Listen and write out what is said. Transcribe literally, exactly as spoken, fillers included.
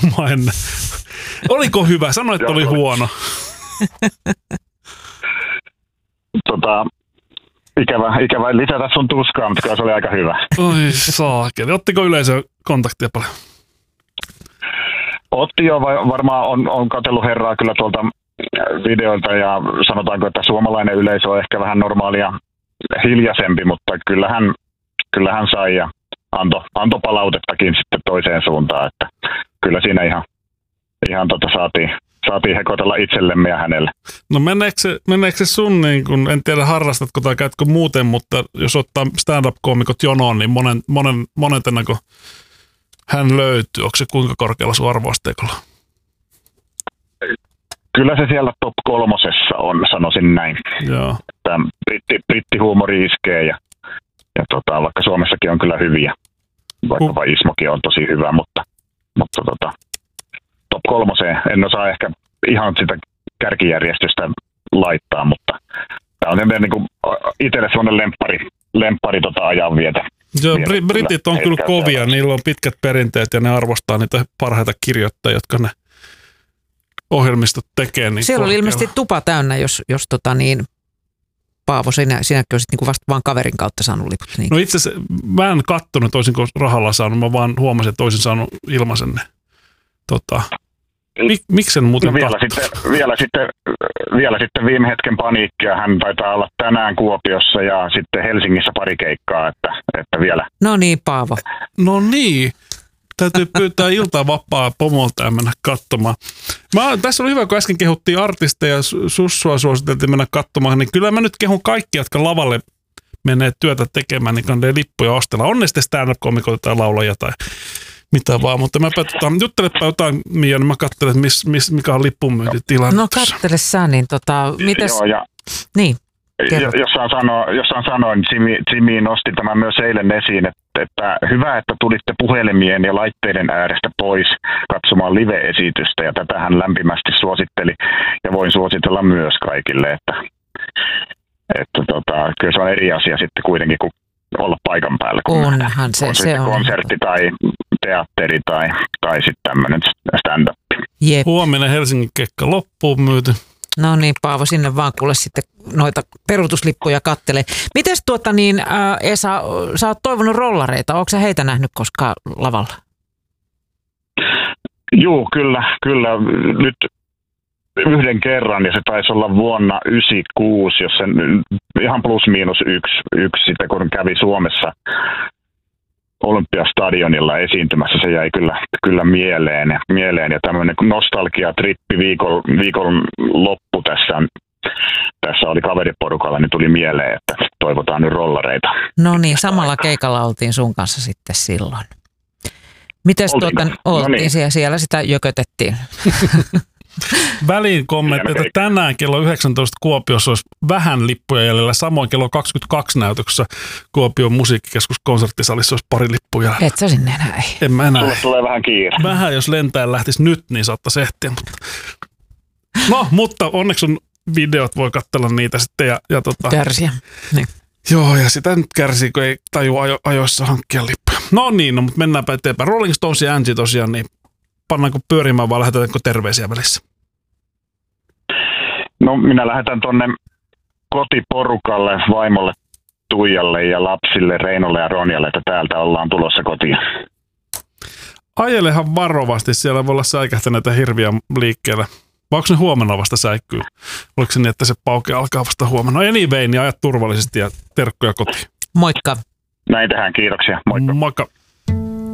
katsomaan ennen. Oliko hyvä? Sanoit, että oli huono. Tota, ikävä, ikävä lisätä sun tuskaa, mutta kyllä se oli aika hyvä. Oi saakeli. Ottiko yleisö kontaktia paljon? Otti jo, varmaan on, on katsellut herraa kyllä tuolta videoilta ja sanotaanko, että suomalainen yleisö on ehkä vähän normaalia hiljaisempi, mutta kyllähän, kyllähän sai ja antoi anto palautettakin sitten toiseen suuntaan, että kyllä siinä ihan, ihan tota saatiin, saatiin hekotella itsellemme ja hänelle. No meneekö se, meneekö se sun, niin kun, en tiedä harrastatko tai käytkö muuten, mutta jos ottaa stand-up-koomikot jonoon, niin monen, monen, monentenako hän löytyy? Onko se kuinka korkealla sun arvoasteikolla? Kyllä se siellä top kolmosessa on, sanoisin näin. Joo. Tämä britti, brittihuumori iskee ja, ja tota, vaikka Suomessakin on kyllä hyviä, vaikkapa uh. Ismokin on tosi hyvä, mutta, mutta tota, top kolmoseen en osaa ehkä ihan sitä kärkijärjestystä laittaa, mutta tämä on semmoinen niin kuin itselle semmoinen lemppari, lemppari tota ajanvietä. Joo, br- britit on kyllä kovia, niillä on pitkät perinteet ja ne arvostaa niitä parhaita kirjoittajia, jotka ne ohjelmistot tekee. Niin siellä oli ilmeisesti tupa täynnä, jos, jos tota niin, Paavo, sinä, sinäkin olisit niin vasta vaan kaverin kautta saanut liput. Niin. No itse asiassa mä en kattonut, olisinko rahalla saanut, mä vaan huomasin, että olisin saanut ilmaisen ne. Tota, mik, miksen muuten no vielä, sitten, vielä, sitten, vielä sitten viime hetken paniikkia. Hän taitaa olla tänään Kuopiossa ja sitten Helsingissä pari keikkaa, että, että vielä. No niin, Paavo. No niin. Täytyy pyytää iltaa vapaa pomolta ja mennä katsomaan. Mä, tässä oli hyvä, kun äsken kehuttiin artisteja ja Sussua suositeltiin mennä katsomaan, niin kyllä mä nyt kehun kaikki, jotka lavalle menee työtä tekemään, niin kannattaa lippuja ostella. On ne sitten stand-up-komikoita tai laulajia tai mitä vaan, mutta mä tota, juttelepa jotain, Mia, niin mä katselen, että mis, mis, mikä on lippunmyyntitilanne. No katsele sä, niin tota, mitäs? Joo, ja niin. Jos saan sanoa, jos saan sanoa, niin Jimmy, Jimmy nosti tämän myös eilen esiin, että, että hyvä, että tulitte puhelimien ja laitteiden äärestä pois katsomaan live-esitystä, ja tätä hän lämpimästi suositteli, ja voin suositella myös kaikille, että, että tota, kyllä se on eri asia sitten kuitenkin, kun olla paikan päällä, kun onhan se, on se on. konsertti tai teatteri tai, tai sitten tämmöinen stand-up. Jep. Huomenna Helsingin keikka loppuun myyty. No niin, Paavo, sinne vaan kuule sitten noita peruutuslippuja kattelee. Mites tuota niin, ää, Esa, sä oot toivonut rollareita, ootko sä heitä nähnyt koskaan lavalla? Joo, kyllä, kyllä. Nyt yhden kerran, ja se taisi olla vuonna yhdeksänkymmentäkuusi, jos sen ihan plus miinus yksi, yksi sitten kun kävi Suomessa Olympiastadionilla esiintymässä, se jäi kyllä, kyllä mieleen, mieleen. Ja tämmöinen nostalgiatrippi viikon, viikon loppu tässä, tässä oli kaveriporukalla, niin tuli mieleen, että toivotaan nyt rollareita. No niin, samalla keikalla oltiin sun kanssa sitten silloin. Mites tuota, oltiin no niin. siellä, siellä sitä jökötettiin. Väliin kommentti, että tänään kello yhdeksäntoista Kuopiossa olisi vähän lippuja jäljellä. Samoin kello kaksikymmentäkaksi näytöksessä Kuopion musiikkikeskus konserttisalissa olisi pari lippuja. Et sä sinne enää. En mä enää. Sulle tulee vähän kiire. Vähän jos lentää lähtisi nyt, niin saattaisi ehtiä. Mutta... No, mutta onneksi on videot, voi katsella niitä sitten. Ja, ja tota... Kärsiä. Niin. Joo, ja sitä nyt kärsii, kun ei tajua ajo- ajoissa hankkia lippuja. No niin, no, mutta mennäänpä eteenpäin. Rolling Stones ja Angie tosiaan, niin pannaanko pyörimään vai lähetetäänkö terveisiä välissä? No minä lähetän tonne kotiporukalle, vaimolle Tuijalle ja lapsille Reinolle ja Ronjalle, että täältä ollaan tulossa kotiin. Ajelehan varovasti, siellä voi olla säikähtäneitä hirviä liikkeellä. Vai onko ne huomenna vasta säikkyy? Oliko se niin, että se pauke alkaa vasta huomenna? No anyway, niin ajat turvallisesti ja terkkuja kotiin. Moikka. Näin tehdään, kiitoksia. Moikka. Moikka.